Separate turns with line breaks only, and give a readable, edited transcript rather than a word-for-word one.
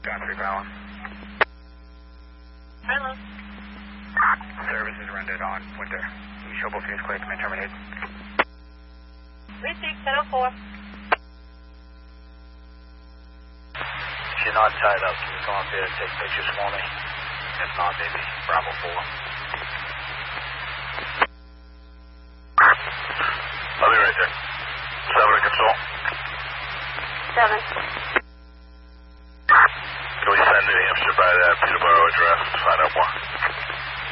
John 3 Fallon.
Hello.
Service is rendered on Winter. You show both units clear. Command terminate.
Received 1004.
You're not tied up. Can you come up here and take pictures for me? If not, baby, Bravo 4.
I'll be right there. 7 to control.
7.
Can we send New Hampshire by that Peterborough address to find out more?